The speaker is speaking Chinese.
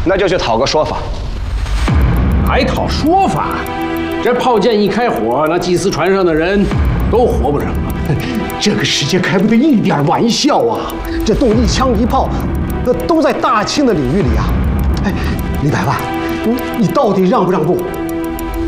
那就去讨个说法。 还讨说法？这炮舰一开火，那祭司船上的人都活不成了。 这个世界开不得一点玩笑啊！这动一枪一炮，那都在大清的领域里啊！哎，李百万，你到底让不让步？